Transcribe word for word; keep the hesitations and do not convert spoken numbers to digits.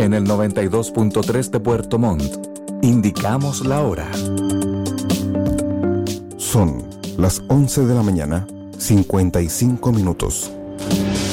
En el noventa y dos punto tres de Puerto Montt, indicamos la hora. Son las once de la mañana, cincuenta y cinco minutos.